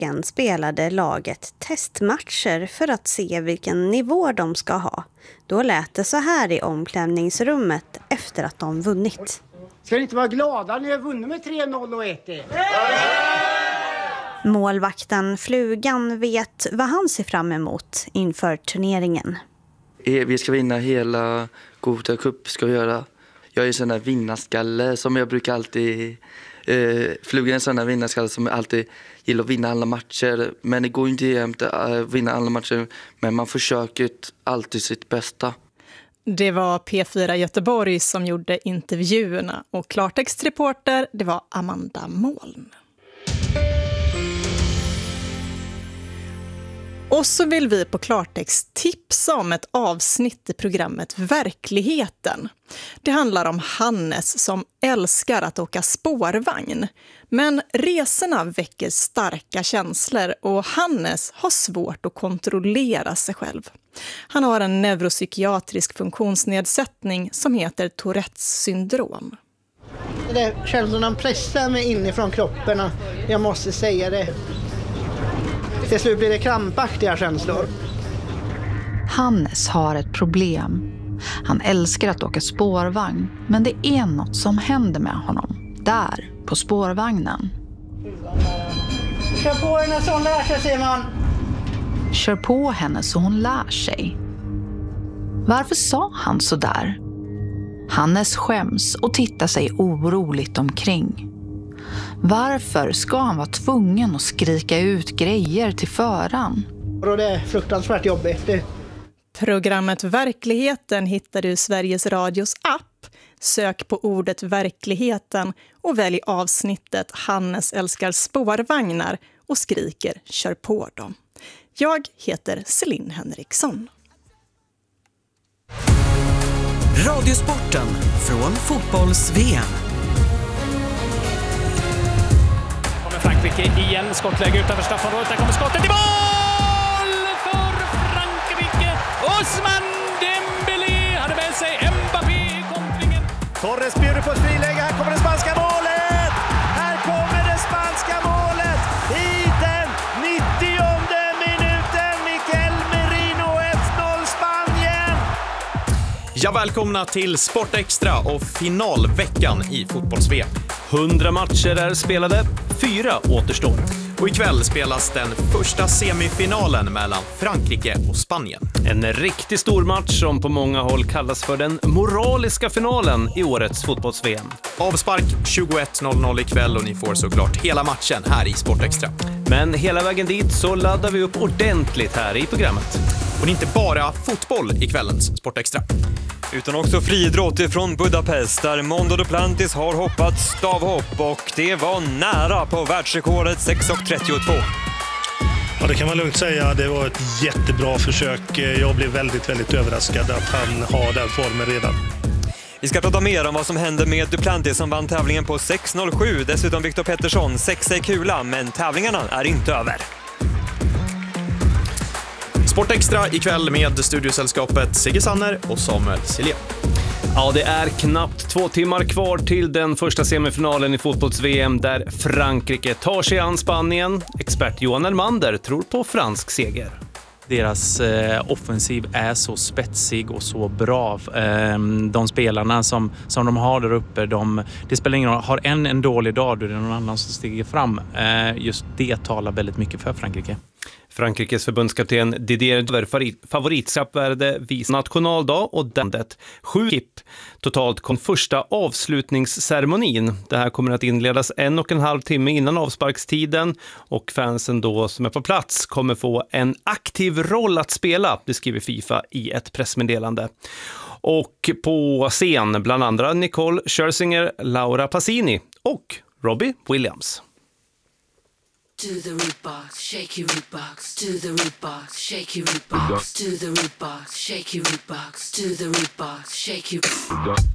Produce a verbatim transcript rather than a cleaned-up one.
veckan spelade laget testmatcher för att se vilken nivå de ska ha. Då lät det så här i omklädningsrummet efter att de vunnit. Ska ni inte vara glada när ni har vunnit med tre noll och ett? Målvakten Flugan vet vad han ser fram emot inför turneringen. Vi ska vinna hela Gothia Cup, ska vi göra. Jag är en sån där vinnarskalle som jag brukar alltid... Eh, Flugan är en sån där vinnarskalle som alltid gillar att vinna alla matcher. Men det går inte jämt att uh, vinna alla matcher. Men man försöker alltid sitt bästa. Det var P fyra Göteborg som gjorde intervjuerna. Och klartextreporter, det var Amanda Moln. Och så vill vi på Klartext tipsa om ett avsnitt i programmet Verkligheten. Det handlar om Hannes som älskar att åka spårvagn. Men resorna väcker starka känslor och Hannes har svårt att kontrollera sig själv. Han har en neuropsykiatrisk funktionsnedsättning som heter Tourettes syndrom. Det känslorna pressar mig inifrån kroppen. Jag måste säga det. Till slut blir det krampaktiga känslor. Hannes har ett problem. Han älskar att åka spårvagn, men det är något som händer med honom. Där, på spårvagnen. Kör på henne så hon lär sig, säger man. Kör på henne så hon lär sig. Varför sa han så där? Hannes skäms och tittar sig oroligt omkring. Varför ska han vara tvungen att skrika ut grejer till föraren? Och det är fruktansvärt jobbigt. Programmet Verkligheten hittar du i Sveriges Radios app. Sök på ordet Verkligheten och välj avsnittet Hannes älskar spårvagnar och skriker kör på dem. Jag heter Celine Henriksson. Radiosporten från fotbolls-V M. Frankrike igen, skottläge utanför straffområdet, där kommer skottet i mål för Frankrike. Ousmane Dembélé hade med sig Mbappé i kontlingen. Torres bjuder på ett friläge, här kommer det spanska målet! Här kommer det spanska målet i den nittionde minuten. Mikel Merino, ett noll Spanien! Ja, välkomna till Sportextra och finalveckan i fotbolls-V M. hundra matcher är spelade, fyra återstår. Och ikväll spelas den första semifinalen mellan Frankrike och Spanien. En riktigt stor match som på många håll kallas för den moraliska finalen i årets fotbolls-V M. Avspark tjugoett noll noll ikväll och ni får såklart hela matchen här i Sportextra. Men hela vägen dit så laddar vi upp ordentligt här i programmet. Och det är inte bara fotboll i kvällens Sportextra. Utan också friidrott från Budapest där Mondo Duplantis har hoppat stavhopp och det var nära på världsrekordet sex trettiotvå. Ja, det kan man lugnt säga. Det var ett jättebra försök. Jag blev väldigt, väldigt överraskad att han har den formen redan. Vi ska prata mer om vad som hände med Duplantis som vann tävlingen på sex noll sju. Dessutom Viktor Pettersson, sexa i kula, men tävlingarna är inte över. Sportextra ikväll med studiosällskapet Sigge Sanner och Samuel Silja. Ja, det är knappt två timmar kvar till den första semifinalen i fotbolls-V M där Frankrike tar sig an Spanien. Expert Johan Elmander tror på fransk seger. Deras eh, offensiv är så spetsig och så bra. Eh, de spelarna som, som de har där uppe, de, det spelar ingen roll. Har en en dålig dag, då är det någon annan som stiger fram. Eh, just det talar väldigt mycket för Frankrike. Frankrikes förbundskapten Didier favoritskapvärde vis nationaldag och dandet sju kipp totalt kom första avslutningsceremonin. Det här kommer att inledas en och en halv timme innan avsparkstiden och fansen då som är på plats kommer få en aktiv roll att spela, det skriver FIFA i ett pressmeddelande. Och på scen bland andra Nicole Scherzinger, Laura Pausini och Robbie Williams. To the root box, shake your root box. To the root box, shake your root box. To the root box, shake your root box. To the root box, shake your